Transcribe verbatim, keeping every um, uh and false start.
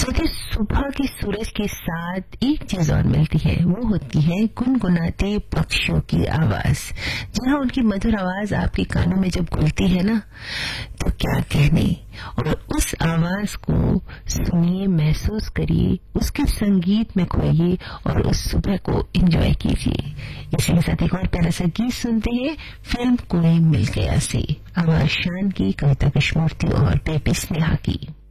साथ सुबह के सूरज के साथ एक चीज और मिलती है, वो होती है गुनगुनाते पक्षियों की आवाज। जहां उनकी मधुर आवाज आपके कानों में जब घुलती है ना, तो क्या कहने। और उस आवाज को सुनिए, महसूस करिए, उसके संगीत में खोइए और उस सुबह को एंजॉय कीजिए। इसी के साथ एक और प्यारा सा गीत सुनते हैं फिल्म कोई मिल गया से, आवाज शान की, कविता कृष्णमूर्ति और बेबी स्नेहा की।